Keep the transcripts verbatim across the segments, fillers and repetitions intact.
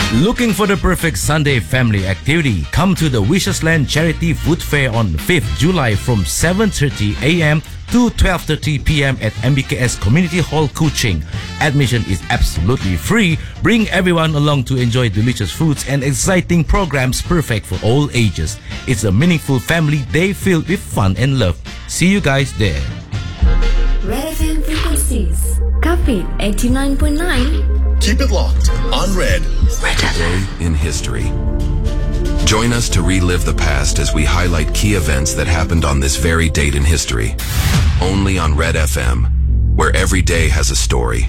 Looking for the perfect Sunday family activity? Come to the Wishes Land Charity Food Fair on fifth of July from seven thirty a m to twelve thirty p m at M B K S Community Hall, Kuching. Admission is absolutely free. Bring everyone along to enjoy delicious foods and exciting programs perfect for all ages. It's a meaningful family day filled with fun and love. See you guys there. Red F M frequencies. Kapit eighty-nine point nine. Keep it locked on Red. Red F M. Today in history. Join us to relive the past as we highlight key events that happened on this very date in history. Only on Red F M, where every day has a story.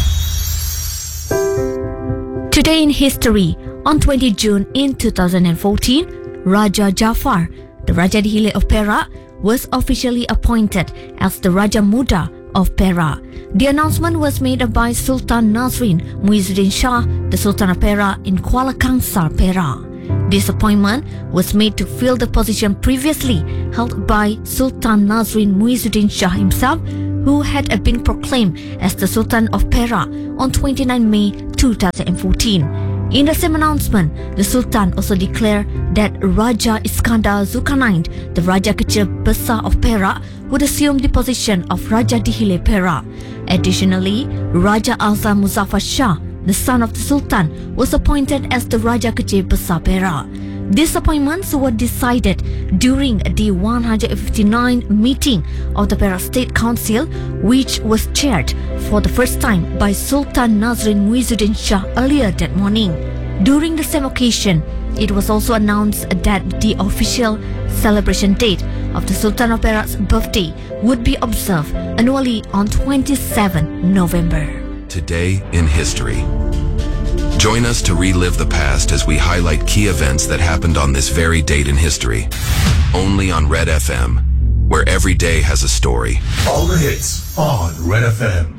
Today in history, on the twentieth of June in two thousand fourteen, Raja Jafar, the Raja Dihile of Perak, was officially appointed as the Raja Muda of Perak. The announcement was made by Sultan Nazrin Muizzuddin Shah, the Sultan of Perak in Kuala Kangsar, Perak. This appointment was made to fill the position previously held by Sultan Nazrin Muizzuddin Shah himself, who had been proclaimed as the Sultan of Perak on the twenty-ninth of May two thousand fourteen. In the same announcement, the Sultan also declared that Raja Iskandar Zulkarnain, the Raja Kecil Besar of Perak, would assume the position of Raja Dihile Perak. Additionally, Raja Azam Muzaffar Shah, the son of the Sultan, was appointed as the Raja Kecil Besar Perak. These appointments were decided during the one hundred fifty-ninth meeting of the Perak State Council, which was chaired for the first time by Sultan Nazrin Muizzuddin Shah earlier that morning. During the same occasion, it was also announced that the official celebration date of the Sultan of Perak's birthday would be observed annually on the twenty-seventh of November. Today in history. Join us to relive the past as we highlight key events that happened on this very date in history. Only on Red F M, where every day has a story. All the hits on Red F M.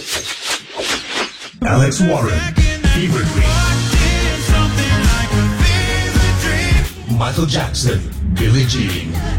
Alex Warren, Fever Dream. Michael Jackson, Billie Jean.